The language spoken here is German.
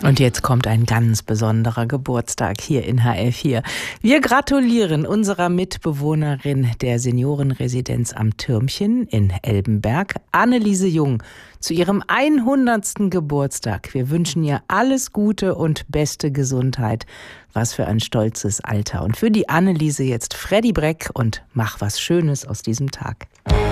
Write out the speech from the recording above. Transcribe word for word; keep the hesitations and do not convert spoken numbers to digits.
Und jetzt kommt ein ganz besonderer Geburtstag hier in H L vier. Wir gratulieren unserer Mitbewohnerin der Seniorenresidenz am Türmchen in Elbenberg, Anneliese Jung, zu ihrem hundertsten Geburtstag. Wir wünschen ihr alles Gute und beste Gesundheit. Was für ein stolzes Alter. Und für die Anneliese jetzt Freddy Breck und Mach was Schönes aus diesem Tag.